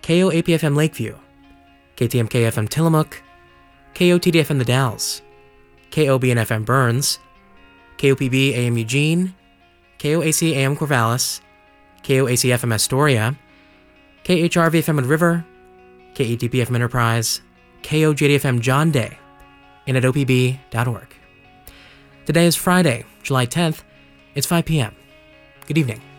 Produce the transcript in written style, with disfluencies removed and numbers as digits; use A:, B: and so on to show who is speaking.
A: KOAP-FM Lakeview, KTMK-FM Tillamook, KOTD-FM The Dalles, KOBN-FM Burns, KOPB-AM Eugene, KOAC-AM Corvallis, KOAC-FM Astoria, KHRV-FM Wood River, KETP-FM Enterprise, KOJD-FM John Day, and at opb.org. Today is Friday, July 10th. It's 5 p.m. Good evening.